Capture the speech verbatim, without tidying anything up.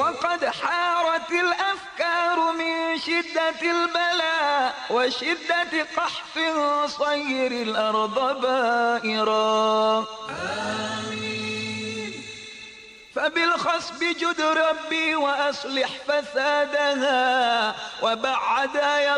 وقد حارت الأفكار من شدة البلاء وشدة قحط صير الأرض بائرا. آمين. فبالخصب جد ربي وأصلح فسادها وبعد